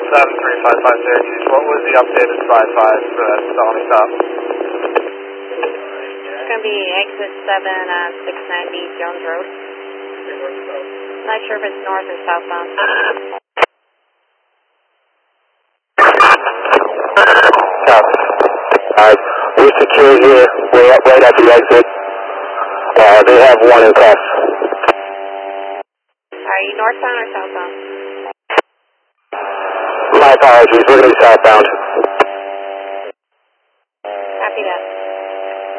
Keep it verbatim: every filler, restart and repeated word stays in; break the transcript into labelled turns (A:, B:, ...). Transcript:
A: seven three five five Syracuse. What was the updated five five for that felony stop?
B: It's going to be exit seven at six ninety Jones Road. Not sure if it's north or southbound.
C: South. Alright, we're secure here. We're up right at the exit. Uh, they have one in cuffs.
B: Are you northbound or southbound?
C: My apologies, we're going to be southbound.